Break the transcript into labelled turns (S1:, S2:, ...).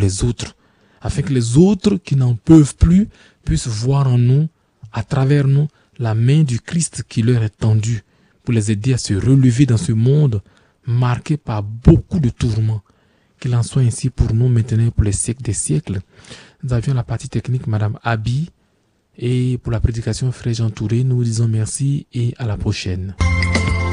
S1: les autres, afin que les autres qui n'en peuvent plus puissent voir en nous, à travers nous, la main du Christ qui leur est tendue pour les aider à se relever dans ce monde marqué par beaucoup de tourments. Qu'il en soit ainsi pour nous maintenant et pour les siècles des siècles. Nous avions la partie technique, Madame Abi, et pour la prédication, Frère Jean Touré, nous vous disons merci et à la prochaine.